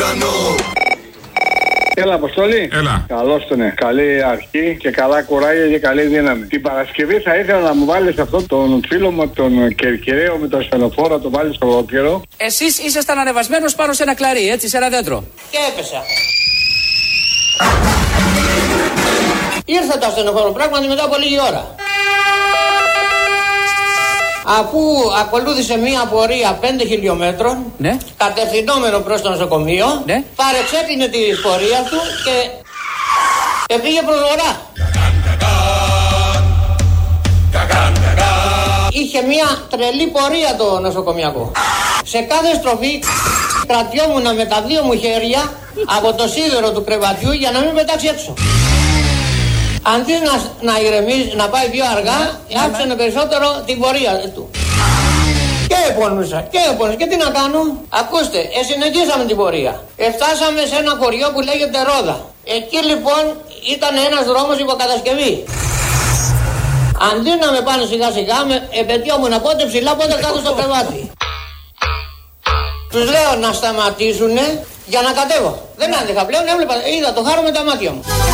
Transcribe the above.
Έλα, Αποστολή. Έλα. Καλώς τον, καλή αρχή και καλά κουράγια και καλή δύναμη. Την Παρασκευή θα ήθελα να μου βάλεις αυτό τον φίλο μου, τον Κερκυραίο με το ασθενοφόρο, το βάλεις ολόκληρο. Εσείς ήσασταν ανεβασμένος πάνω σε ένα κλαρί, έτσι, σε ένα δέντρο. Και έπεσα. Ήρθε το ασθενοφόρο πράγματι μετά από λίγη ώρα. Αφού ακολούθησε μία πορεία 5 χιλιόμετρων, ναι, κατευθυνόμενο προς το νοσοκομείο, ναι, παρεξέκλεινε τη πορεία του και πήγε προς βορρά. Είχε μία τρελή πορεία το νοσοκομιακό. Σε κάθε στροφή κρατιόμουν με τα δύο μου χέρια από το σίδερο του κρεβατιού για να μην πετάξει έξω. Αντί να ηρεμήσει, να πάει πιο αργά, άφησανε περισσότερο την πορεία του. Και επώνουσα, και τι να κάνω. Ακούστε, συνεχίσαμε την πορεία. Φτάσαμε σε ένα χωριό που λέγεται Ρόδα. Εκεί λοιπόν ήταν ένας δρόμος υποκατασκευή. Αντί να με πάνε σιγά σιγά, επαιτειόμουν πότε ψηλά, πότε κάτω στο κρεβάτι. Τους λέω να σταματήσουνε για να κατέβω. Δεν άντεχα πλέον, είδα το χάρο με τα μάτια μου.